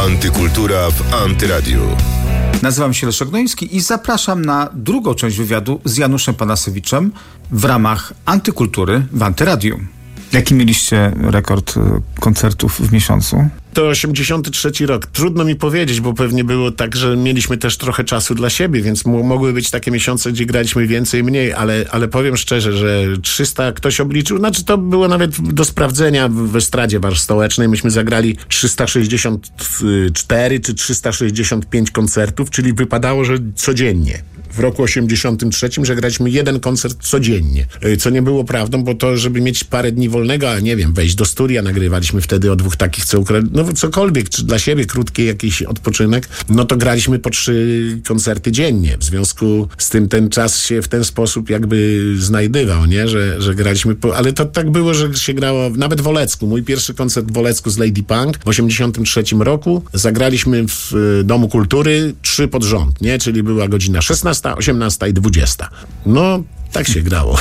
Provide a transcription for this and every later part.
Antykultura w Antyradiu. Nazywam się Leszek Gnoński i zapraszam na drugą część wywiadu z Januszem Panasewiczem w ramach Antykultury w Antyradiu. Jaki mieliście rekord koncertów w miesiącu? To 83 rok. Trudno mi powiedzieć, bo pewnie było tak, że mieliśmy też trochę czasu dla siebie, więc mogły być takie miesiące, gdzie graliśmy więcej, mniej, ale powiem szczerze, że 300 ktoś obliczył, znaczy to było nawet do sprawdzenia w Estradzie Stołecznej. Myśmy zagrali 364 czy 365 koncertów, czyli wypadało, że codziennie. W roku 83, że graliśmy jeden koncert codziennie, co nie było prawdą, bo to, żeby mieć parę dni wolnego, a nie wiem, wejść do studia, nagrywaliśmy wtedy o dwóch takich, no cokolwiek, czy dla siebie krótki jakiś odpoczynek, no to graliśmy po 3 koncerty dziennie. W związku z tym ten czas się w ten sposób jakby znajdywał, nie? Że graliśmy, ale to tak było, że się grało nawet w Olecku. Mój pierwszy koncert w Olecku z Lady Punk w 83 roku. Zagraliśmy w Domu Kultury 3 pod rząd, nie? Czyli była godzina 16, 18 i 20. No, tak się grało.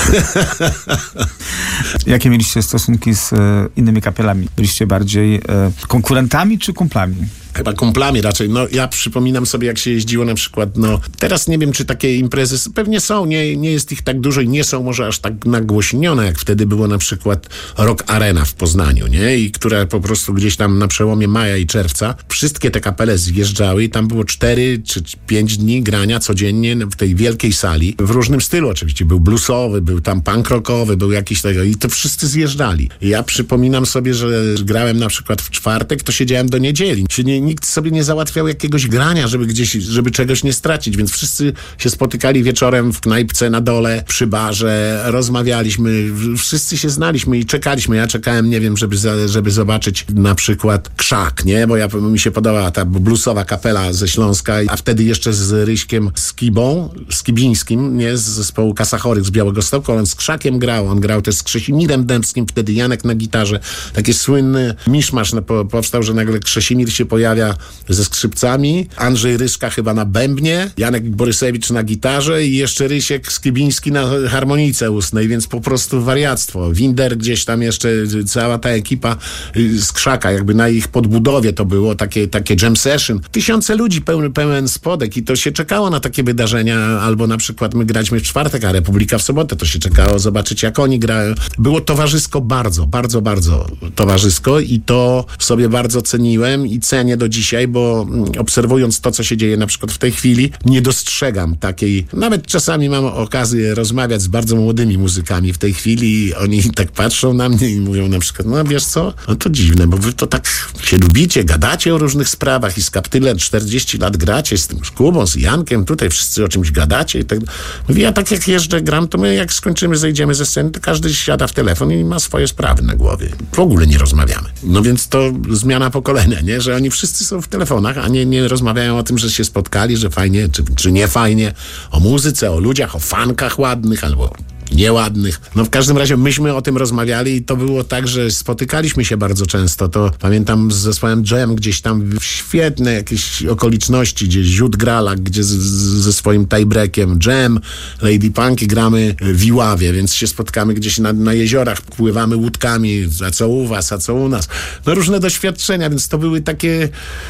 Jakie mieliście stosunki z innymi kapelami? Byliście bardziej konkurentami czy kumplami? Chyba kumplami raczej. No ja przypominam sobie, jak się jeździło na przykład, no teraz nie wiem, czy takie imprezy pewnie są, nie jest ich tak dużo i nie są może aż tak nagłośnione, jak wtedy było na przykład Rock Arena w Poznaniu, nie? I która po prostu gdzieś tam na przełomie maja i czerwca wszystkie te kapele zjeżdżały i tam było 4 czy 5 dni grania codziennie w tej wielkiej sali. W różnym stylu oczywiście. Był bluesowy, był tam punk rockowy, był jakiś tego i to wszyscy zjeżdżali. I ja przypominam sobie, że grałem na przykład w czwartek, to siedziałem do niedzieli. Nikt sobie nie załatwiał jakiegoś grania, żeby czegoś nie stracić, więc wszyscy się spotykali wieczorem w knajpce na dole, przy barze, rozmawialiśmy, wszyscy się znaliśmy i czekaliśmy. Ja czekałem, nie wiem, żeby zobaczyć na przykład Krzak, nie? Bo mi się podobała ta bluesowa kapela ze Śląska, a wtedy jeszcze z Ryśkiem Skibińskim, nie? Z zespołu Kasachorych z Białegostoku, on z Krzakiem grał, on grał też z Krzesimierem Dębskim, wtedy Janek na gitarze. Taki słynny miszmasz powstał, że nagle Krzesimir się pojawia ze skrzypcami, Andrzej Ryszka chyba na bębnie, Janek Borysewicz na gitarze i jeszcze Rysiek Skibiński na harmonice ustnej, więc po prostu wariactwo. Winder gdzieś tam jeszcze, cała ta ekipa z Krzaka, jakby na ich podbudowie to było takie jam session. Tysiące ludzi, pełen spodek i to się czekało na takie wydarzenia, albo na przykład my graliśmy w czwartek, a Republika w sobotę, to się czekało zobaczyć, jak oni grają. Było towarzysko bardzo towarzysko i to sobie bardzo ceniłem i cenię do dzisiaj, bo obserwując to, co się dzieje na przykład w tej chwili, nie dostrzegam takiej, nawet czasami mam okazję rozmawiać z bardzo młodymi muzykami w tej chwili i oni tak patrzą na mnie i mówią na przykład, no wiesz co, no to dziwne, bo wy to tak się lubicie, gadacie o różnych sprawach i z Kaptylem 40 lat gracie, z tym Kubą, z Jankiem, tutaj wszyscy o czymś gadacie i tak. Mówię, ja tak jak jeżdżę, gram, to my jak skończymy, zejdziemy ze sceny, to każdy siada w telefon i ma swoje sprawy na głowie. W ogóle nie rozmawiamy. No więc to zmiana pokolenia, nie? Że oni wszyscy są w telefonach, a nie rozmawiają o tym, że się spotkali, że fajnie, czy nie fajnie, o muzyce, o ludziach, o fankach ładnych albo nieładnych. No w każdym razie myśmy o tym rozmawiali i to było tak, że spotykaliśmy się bardzo często. To pamiętam z zespołem Jam gdzieś tam w świetne jakieś okoliczności, gdzieś Ziut Gralak, gdzie ze swoim tiebreakiem Jam, Lady Punk i gramy w Iławie, więc się spotkamy gdzieś na jeziorach, pływamy łódkami, a co u was, a co u nas. No różne doświadczenia, więc to były takie,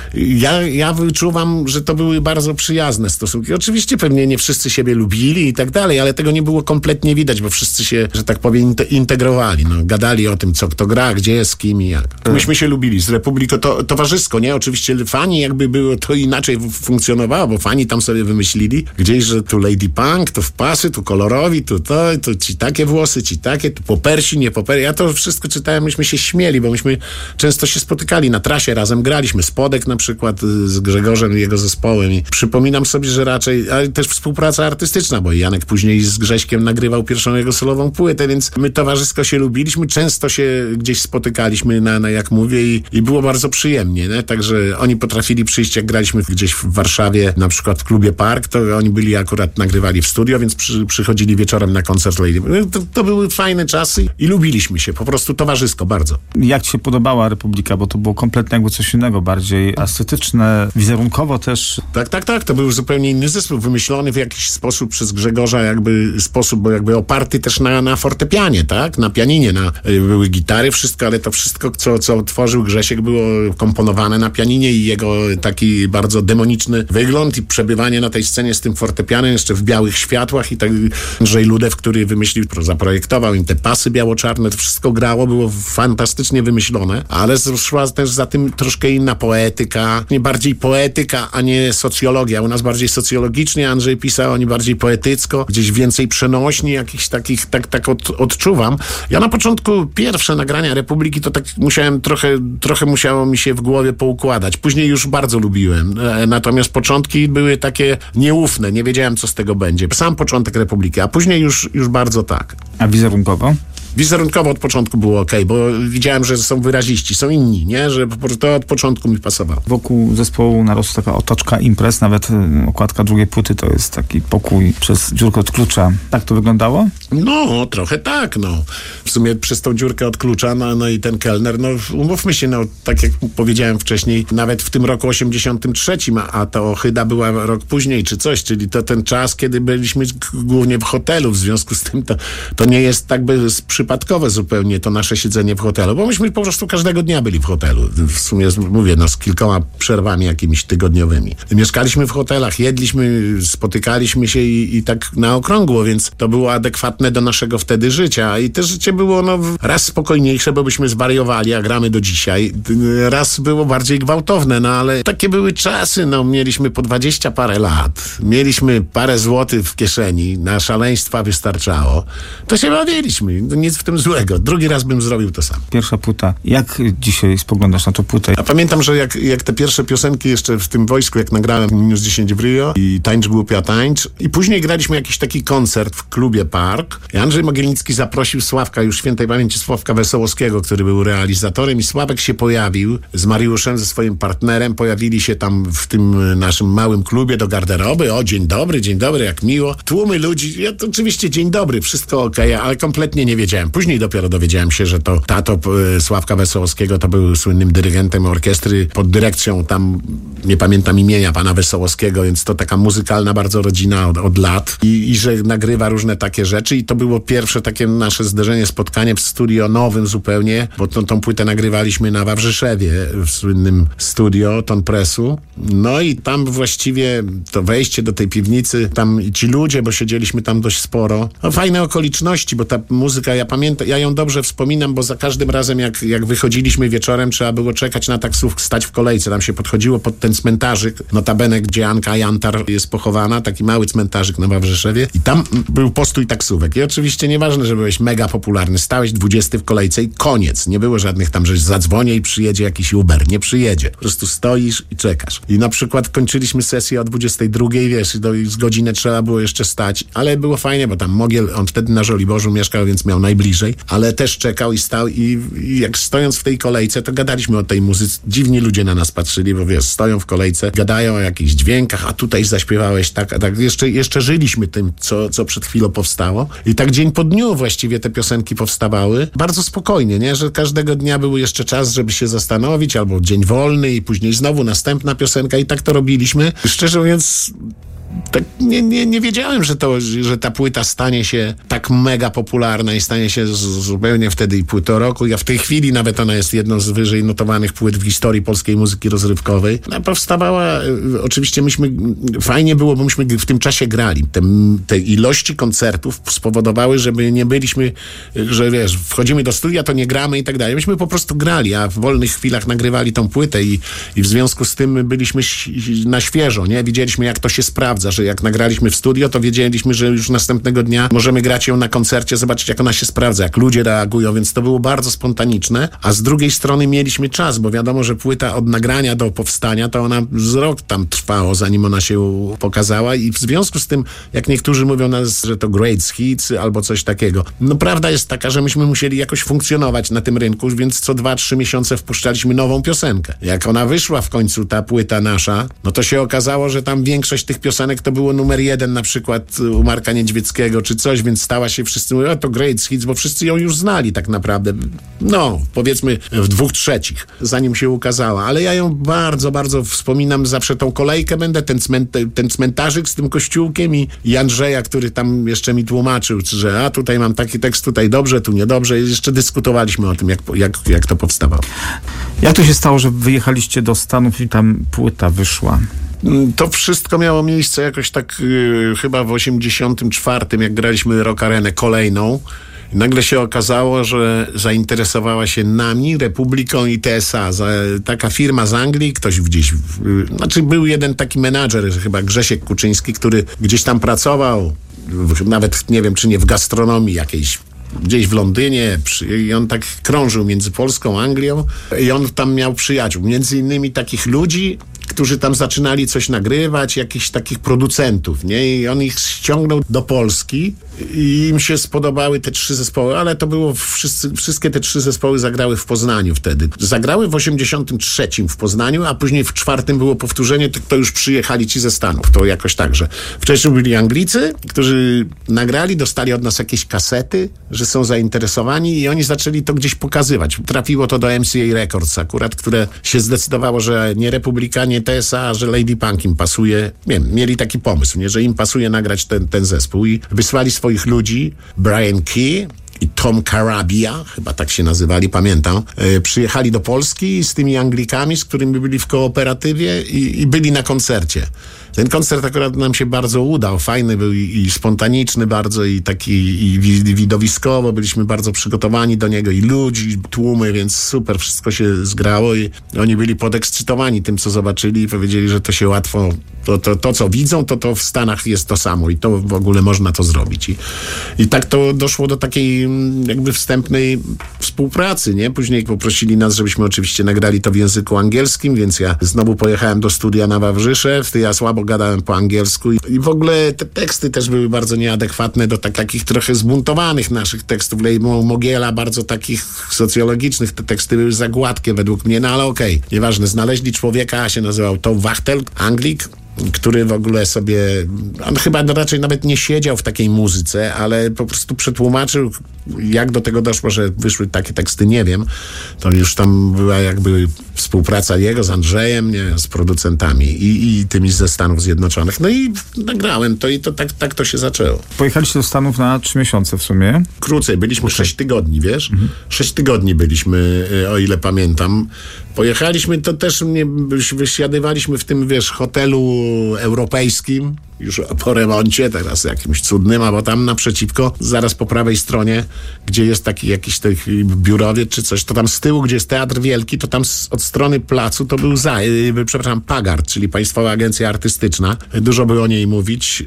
ja wyczuwam, że to były bardzo przyjazne stosunki. Oczywiście pewnie nie wszyscy siebie lubili i tak dalej, ale tego nie było kompletnie widać, bo wszyscy się, że tak powiem, integrowali. No, gadali o tym, co kto gra, gdzie jest, z kim i jak. Myśmy się lubili. Z Republiką towarzysko, nie? Oczywiście fani jakby było, to inaczej funkcjonowało, bo fani tam sobie wymyślili gdzieś, że tu Lady Punk, tu w pasy, tu kolorowi, tu ci takie włosy, ci takie, tu popersi, nie popersi. Ja to wszystko czytałem, myśmy się śmieli, bo myśmy często się spotykali na trasie, razem graliśmy. Spodek na przykład z Grzegorzem i jego zespołem i przypominam sobie, że raczej, ale też współpraca artystyczna, bo Janek później z Grześkiem nagrywał pierwszą jego solową płytę, więc my towarzysko się lubiliśmy, często się gdzieś spotykaliśmy jak mówię i było bardzo przyjemnie, nie? Także oni potrafili przyjść, jak graliśmy gdzieś w Warszawie, na przykład w klubie Park, to oni byli akurat, nagrywali w studio, więc przychodzili wieczorem na koncert Lady. To były fajne czasy i lubiliśmy się, po prostu towarzysko bardzo. Jak ci się podobała Republika, bo to było kompletnie jakby coś innego, bardziej estetyczne, wizerunkowo też. Tak, to był zupełnie inny zespół, wymyślony w jakiś sposób przez Grzegorza, bo jakby oparty też na fortepianie, tak? Na pianinie, były gitary, wszystko, ale to wszystko, co tworzył Grzesiek, było komponowane na pianinie i jego taki bardzo demoniczny wygląd i przebywanie na tej scenie z tym fortepianem, jeszcze w białych światłach i tak Andrzej Ludew, który wymyślił, zaprojektował im te pasy biało-czarne, to wszystko grało, było fantastycznie wymyślone, ale szła też za tym troszkę inna poetyka, nie bardziej poetyka, a nie socjologia. U nas bardziej socjologicznie Andrzej pisał, oni bardziej poetycko, gdzieś więcej przenośni, jakichś takich, tak odczuwam. Ja na początku pierwsze nagrania Republiki to tak musiałem trochę musiało mi się w głowie poukładać. Później już bardzo lubiłem. Natomiast początki były takie nieufne, nie wiedziałem, co z tego będzie. Sam początek Republiki, a później już bardzo tak. A wizerunkowo? Wizerunkowo od początku było okej, bo widziałem, że są wyraziści, są inni, nie? Że po prostu to od początku mi pasowało. Wokół zespołu narosła taka otoczka imprez, nawet okładka drugiej płyty to jest taki pokój przez dziurkę od klucza. Tak to wyglądało? No, trochę tak, no. W sumie przez tą dziurkę od klucza, no i ten kelner, no umówmy się, no tak jak powiedziałem wcześniej, nawet w tym roku 83, a ta Ohyda była rok później czy coś, czyli to ten czas, kiedy byliśmy głównie w hotelu, w związku z tym to nie jest tak by przypadkowe zupełnie to nasze siedzenie w hotelu, bo myśmy po prostu każdego dnia byli w hotelu. W sumie mówię, no z kilkoma przerwami jakimiś tygodniowymi. Mieszkaliśmy w hotelach, jedliśmy, spotykaliśmy się i tak na okrągło, więc to było adekwatne do naszego wtedy życia. I te życie było no raz spokojniejsze, bo byśmy zwariowali, a gramy do dzisiaj. Raz było bardziej gwałtowne, no ale takie były czasy, no mieliśmy po 20 parę lat, mieliśmy parę złotych w kieszeni, na szaleństwa wystarczało. To się bawiliśmy. Nic w tym złego. Drugi raz bym zrobił to samo. Pierwsza płyta. Jak dzisiaj spoglądasz na tę płytę? A pamiętam, że jak te pierwsze piosenki jeszcze w tym wojsku, jak nagrałem Minus 10 w Rio i Tańcz głupia tańcz i później graliśmy jakiś taki koncert w klubie Park i Andrzej Mogilnicki zaprosił Sławka, już świętej pamięci Sławka Wesołowskiego, który był realizatorem i Sławek się pojawił z Mariuszem, ze swoim partnerem, pojawili się tam w tym naszym małym klubie do garderoby. O, dzień dobry, jak miło. Tłumy ludzi, ja to oczywiście dzień dobry, wszystko okej, ale kompletnie nie wiedziałem. Później dopiero dowiedziałem się, że to tato Sławka Wesołowskiego to był słynnym dyrygentem orkiestry pod dyrekcją tam, nie pamiętam imienia pana Wesołowskiego, więc to taka muzykalna bardzo rodzina od lat i że nagrywa różne takie rzeczy i to było pierwsze takie nasze zderzenie, spotkanie w studio nowym zupełnie, bo tą płytę nagrywaliśmy na Wawrzyszewie w słynnym studio Ton Pressu. No i tam właściwie to wejście do tej piwnicy, tam i ci ludzie, bo siedzieliśmy tam dość sporo. No, fajne okoliczności, bo ta muzyka, ja pamiętam, ja ją dobrze wspominam, bo za każdym razem jak wychodziliśmy wieczorem, trzeba było czekać na taksówkę, stać w kolejce. Tam się podchodziło pod ten cmentarzyk, notabene, gdzie Anka Jantar jest pochowana, taki mały cmentarzyk na Wawrzyszewie i tam był postój taksówek. I oczywiście nieważne, że byłeś mega popularny, stałeś 20 w kolejce i koniec. Nie było żadnych tam, że zadzwonię i przyjedzie jakiś Uber. Nie przyjedzie. Po prostu stoisz i czekasz. I na przykład kończyliśmy sesję o 22, wiesz, z godzinę trzeba było jeszcze stać, ale było fajnie, bo tam Mogiel, on wtedy na Żoliborzu mieszkał, więc miał najbliżej, ale też czekał i stał i jak stojąc w tej kolejce, to gadaliśmy o tej muzyce. Dziwni ludzie na nas patrzyli, bo wiesz, stoją w kolejce, gadają o jakichś dźwiękach, a tutaj zaśpiewałeś tak, a tak. Jeszcze żyliśmy tym, co przed chwilą powstało. I tak dzień po dniu właściwie te piosenki powstawały. Bardzo spokojnie, nie? Że każdego dnia był jeszcze czas, żeby się zastanowić, albo dzień wolny i później znowu następna piosenka i tak to robiliśmy. Szczerze mówiąc, tak nie wiedziałem, że ta płyta stanie się tak mega popularna i stanie się zupełnie wtedy i płytą roku. Ja w tej chwili nawet ona jest jedną z wyżej notowanych płyt w historii polskiej muzyki rozrywkowej. Ona powstawała, oczywiście fajnie było, bo myśmy w tym czasie grali. Te ilości koncertów spowodowały, żeby nie byliśmy, że wiesz, wchodzimy do studia, to nie gramy i tak dalej. Myśmy po prostu grali, a w wolnych chwilach nagrywali tą płytę i w związku z tym byliśmy na świeżo, nie? Widzieliśmy, jak to się sprawdza, że jak nagraliśmy w studio, to wiedzieliśmy, że już następnego dnia możemy grać ją na koncercie, zobaczyć, jak ona się sprawdza, jak ludzie reagują, więc to było bardzo spontaniczne, a z drugiej strony mieliśmy czas, bo wiadomo, że płyta od nagrania do powstania, to ona z rok tam trwało, zanim ona się pokazała i w związku z tym, jak niektórzy mówią nas, że to great hits albo coś takiego, no prawda jest taka, że myśmy musieli jakoś funkcjonować na tym rynku, więc co 2-3 miesiące wpuszczaliśmy nową piosenkę. Jak ona wyszła w końcu, ta płyta nasza, no to się okazało, że tam większość tych piosenek piosenek to było numer 1 na przykład u Marka Niedźwieckiego czy coś, więc stała się, wszyscy mówią, to great hits, bo wszyscy ją już znali tak naprawdę. No, powiedzmy w 2/3, zanim się ukazała. Ale ja ją bardzo, bardzo wspominam, zawsze tą kolejkę będę, ten cmentarzyk z tym kościółkiem i Andrzeja, który tam jeszcze mi tłumaczył, że tutaj mam taki tekst, tutaj dobrze, tu niedobrze. Jeszcze dyskutowaliśmy o tym, jak to powstawało. Jak to się stało, że wyjechaliście do Stanów i tam płyta wyszła? To wszystko miało miejsce jakoś tak chyba w 84, jak graliśmy Rock Arenę kolejną. Nagle się okazało, że zainteresowała się nami, Republiką i TSA. Taka firma z Anglii, ktoś gdzieś... Znaczy był jeden taki menadżer, chyba Grzesiek Kuczyński, który gdzieś tam pracował, nawet nie wiem, czy nie w gastronomii jakiejś, gdzieś w Londynie i on tak krążył między Polską, Anglią i on tam miał przyjaciół. Między innymi takich ludzi, którzy tam zaczynali coś nagrywać, jakichś takich producentów, nie? I on ich ściągnął do Polski i im się spodobały te 3 zespoły, ale to było wszystkie te 3 zespoły zagrały w Poznaniu wtedy. Zagrały w 83 w Poznaniu, a później w 4 było powtórzenie, to już przyjechali ci ze Stanów. To jakoś tak, że wcześniej byli Anglicy, którzy nagrali, dostali od nas jakieś kasety, że są zainteresowani i oni zaczęli to gdzieś pokazywać. Trafiło to do MCA Records akurat, które się zdecydowało, że nie Republika, nie TSA, że Lady Punk im pasuje. Nie wiem, mieli taki pomysł, nie, że im pasuje nagrać ten zespół i wysłali swoich ludzi, Brian Key i Tom Carabia, chyba tak się nazywali, pamiętam, przyjechali do Polski z tymi Anglikami, z którymi byli w kooperatywie i byli na koncercie. Ten koncert akurat nam się bardzo udał, fajny był i spontaniczny bardzo i taki i widowiskowo, byliśmy bardzo przygotowani do niego i ludzi, tłumy, więc super, wszystko się zgrało i oni byli podekscytowani tym, co zobaczyli i powiedzieli, że to się łatwo, to co widzą, to w Stanach jest to samo i to w ogóle można to zrobić. I tak to doszło do takiej jakby wstępnej współpracy, nie? Później poprosili nas, żebyśmy oczywiście nagrali to w języku angielskim, więc ja znowu pojechałem do studia na Wawrzyszew, ja słabo gadałem po angielsku i w ogóle te teksty też były bardzo nieadekwatne do takich trochę zbuntowanych naszych tekstów. Mogiela, bardzo takich socjologicznych, te teksty były za gładkie według mnie, no ale okej. Nieważne, znaleźli człowieka, się nazywał Tom Wachtel, Anglik, który w ogóle sobie, on chyba raczej nawet nie siedział w takiej muzyce, ale po prostu przetłumaczył, jak do tego doszło, że wyszły takie teksty, nie wiem. To już tam była jakby współpraca jego z Andrzejem, nie, z producentami i tymi ze Stanów Zjednoczonych. No i nagrałem to i to tak to się zaczęło. Pojechaliście do Stanów na 3 miesiące w sumie? Krócej, byliśmy 6 tygodni, wiesz? 6 tygodni byliśmy, o ile pamiętam. Pojechaliśmy, to też wysiadywaliśmy w tym, wiesz, hotelu europejskim, już po remoncie, teraz jakimś cudnym, a bo tam naprzeciwko, zaraz po prawej stronie, gdzie jest taki jakiś biurowiec czy coś, to tam z tyłu, gdzie jest Teatr Wielki, to tam od strony placu to był Pagart, czyli Państwowa Agencja Artystyczna. Dużo by o niej mówić.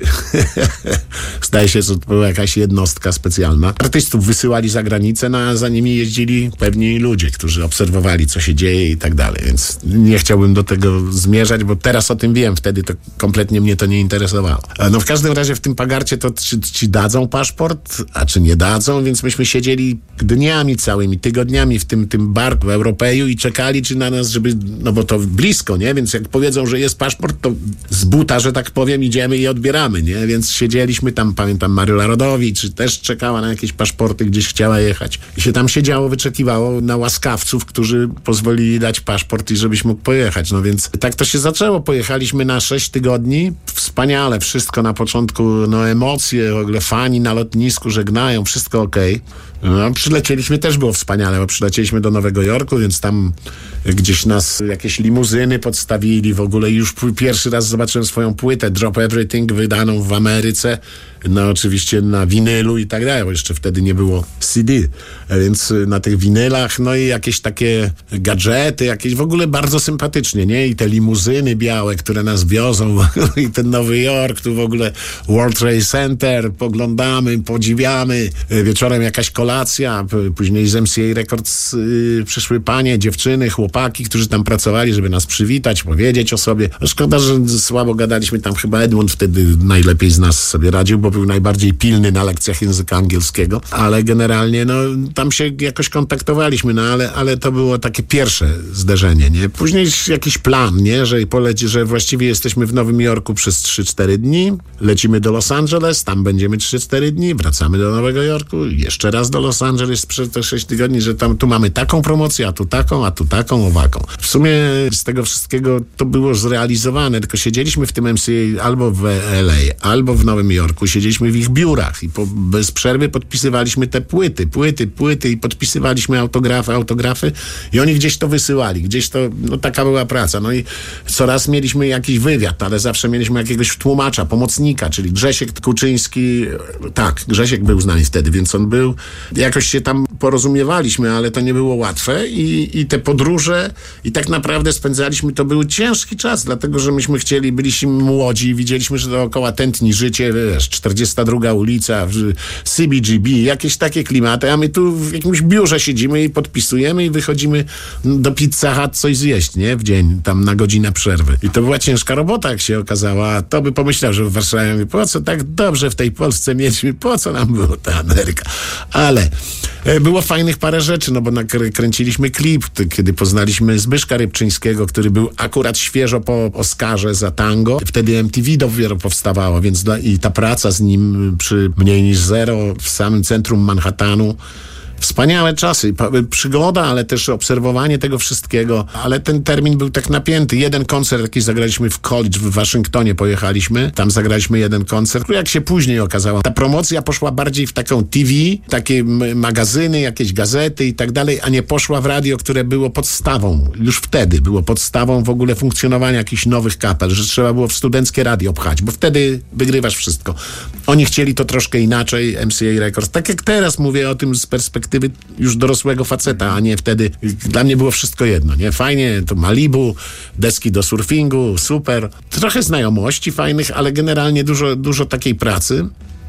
Zdaje się, że to była jakaś jednostka specjalna. Artystów wysyłali za granicę, a za nimi jeździli pewni ludzie, którzy obserwowali, co się dzieje i tak dalej, więc nie chciałbym do tego zmierzać, bo teraz o tym wiem, wtedy to kompletnie mnie to nie interesowało. No w każdym razie w tym Pagarcie to czy ci dadzą paszport, a czy nie dadzą, więc myśmy siedzieli dniami całymi, tygodniami w tym barku w Europeju i czekali, czy na nas, żeby, no bo to blisko, nie? Więc jak powiedzą, że jest paszport, to z buta, że tak powiem, idziemy i odbieramy, nie? Więc siedzieliśmy tam, pamiętam, Maryla Rodowicz też czekała na jakieś paszporty, gdzieś chciała jechać. I się tam siedziało, wyczekiwało na łaskawców, którzy pozwolili dać paszport i żebyś mógł pojechać. No więc tak to się zaczęło. Pojechaliśmy na 6 tygodni. Wspaniale, wszystko na początku, no emocje, w ogóle fani na lotnisku żegnają, wszystko okej. No, przylecieliśmy, też było wspaniale, bo przylecieliśmy do Nowego Jorku, więc tam gdzieś nas jakieś limuzyny podstawili, w ogóle już pierwszy raz zobaczyłem swoją płytę Drop Everything, wydaną w Ameryce, no oczywiście na winylu i tak dalej, bo jeszcze wtedy nie było CD, więc na tych winylach, no i jakieś takie gadżety, jakieś w ogóle bardzo sympatycznie, nie? I te limuzyny białe, które nas wiozą i ten Nowy Jork, tu w ogóle World Trade Center, poglądamy, podziwiamy, wieczorem jakaś kolacja kolacja, później z MCA Records przyszły panie, dziewczyny, chłopaki, którzy tam pracowali, żeby nas przywitać, powiedzieć o sobie. Szkoda, że słabo gadaliśmy, tam chyba Edmund wtedy najlepiej z nas sobie radził, bo był najbardziej pilny na lekcjach języka angielskiego, ale generalnie no tam się jakoś kontaktowaliśmy, no ale to było takie pierwsze zderzenie, nie? Później jakiś plan, nie? Że właściwie jesteśmy w Nowym Jorku przez 3-4 dni, lecimy do Los Angeles, tam będziemy 3-4 dni, wracamy do Nowego Jorku, jeszcze raz do Los Angeles przez te 6 tygodni, że tu mamy taką promocję, a tu taką, owaką. W sumie z tego wszystkiego to było zrealizowane, tylko siedzieliśmy w tym MCA albo w LA, albo w Nowym Jorku, siedzieliśmy w ich biurach i bez przerwy podpisywaliśmy te płyty i podpisywaliśmy autografy i oni gdzieś to wysyłali, gdzieś to, no taka była praca. No i coraz mieliśmy jakiś wywiad, ale zawsze mieliśmy jakiegoś tłumacza, pomocnika, czyli Grzesiek Kuczyński, tak, Grzesiek był z nami wtedy, więc on był, jakoś się tam porozumiewaliśmy, ale to nie było łatwe i te podróże i tak naprawdę spędzaliśmy, to był ciężki czas, dlatego, że myśmy byliśmy młodzi i widzieliśmy, że dookoła tętni życie, wiesz, 42 ulica, CBGB, jakieś takie klimaty, a my tu w jakimś biurze siedzimy i podpisujemy i wychodzimy do Pizza Hut coś zjeść, nie? W dzień, tam na godzinę przerwy. I to była ciężka robota, jak się okazała. To by pomyślał, że w Warszawie, po co tak dobrze w tej Polsce mieliśmy, po co nam było ta Ameryka? Ale było fajnych parę rzeczy, no bo kręciliśmy klip, kiedy poznaliśmy Zbyszka Rybczyńskiego, który był akurat świeżo po Oscarze za tango. Wtedy MTV dopiero powstawało, więc i ta praca z nim przy Mniej niż Zero w samym centrum Manhattanu. Wspaniałe czasy, przygoda, ale też obserwowanie tego wszystkiego, ale ten termin był tak napięty. Jeden koncert, jaki zagraliśmy w college w Waszyngtonie, pojechaliśmy, tam zagraliśmy jeden koncert. Jak się później okazało, ta promocja poszła bardziej w taką TV, takie magazyny, jakieś gazety i tak dalej, a nie poszła w radio, które było podstawą, już wtedy było podstawą w ogóle funkcjonowania jakichś nowych kapel, że trzeba było w studenckie radio pchać, bo wtedy wygrywasz wszystko. Oni chcieli to troszkę inaczej, MCA Records. Tak jak teraz mówię o tym z perspektywy już dorosłego faceta, a nie wtedy. Dla mnie było wszystko jedno, nie? Fajnie, to Malibu, deski do surfingu, super. Trochę znajomości fajnych, ale generalnie dużo takiej pracy.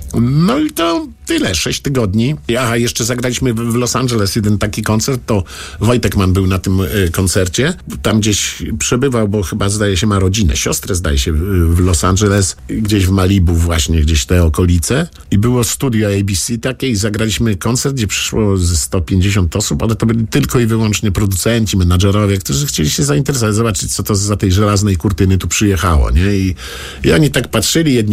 No i to tyle, 6 tygodni. Aha, jeszcze zagraliśmy w Los Angeles jeden taki koncert, to Wojtek Mann był na tym koncercie. Tam gdzieś przebywał, bo chyba zdaje się ma rodzinę, siostrę zdaje się w Los Angeles, gdzieś w Malibu właśnie, gdzieś te okolice. I było studio ABC takie i zagraliśmy koncert, gdzie przyszło ze 150 osób, ale to byli tylko i wyłącznie producenci, menadżerowie, którzy chcieli się zainteresować, zobaczyć, co to za tej żelaznej kurtyny tu przyjechało, nie? I oni tak patrzyli, jedni